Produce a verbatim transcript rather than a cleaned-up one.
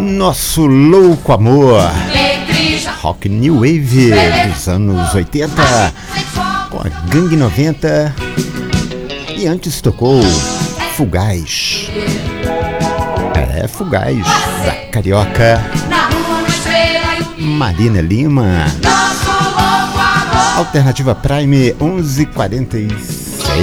Nosso Louco Amor, rock new wave dos anos oitenta, com a Gangue noventa. E antes tocou Fugaz, é Fugaz, da carioca Marina Lima. Alternativa Prime, onze e quarenta e